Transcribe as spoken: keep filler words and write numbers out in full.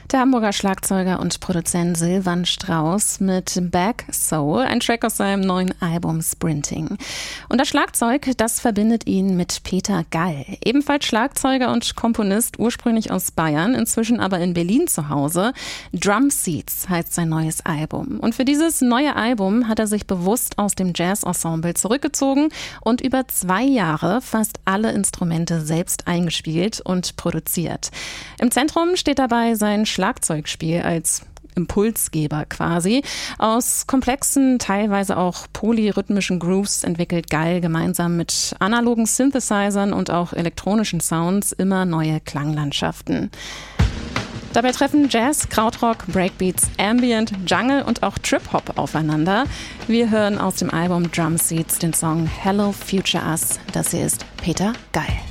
Der Hamburger Schlagzeuger und Produzent Silvan Strauss mit Back Soul, ein Track aus seinem neuen Album Sprinting. Und das Schlagzeug, das verbindet ihn mit Peter Gall, ebenfalls Schlagzeuger und Komponist, ursprünglich aus Bayern, inzwischen aber in Berlin zu Hause. Drum Seats heißt sein neues Album. Und für dieses neue Album hat er sich bewusst aus dem Jazz-Ensemble zurückgezogen und über zwei Jahre fast alle Instrumente selbst eingespielt und produziert. Im Zentrum steht dabei sein Schlagzeugspiel als Impulsgeber quasi. Aus komplexen, teilweise auch polyrhythmischen Grooves entwickelt Gall gemeinsam mit analogen Synthesizern und auch elektronischen Sounds immer neue Klanglandschaften. Dabei treffen Jazz, Krautrock, Breakbeats, Ambient, Jungle und auch Trip-Hop aufeinander. Wir hören aus dem Album Drum Seats den Song Hello Future Us. Das hier ist Peter Gall.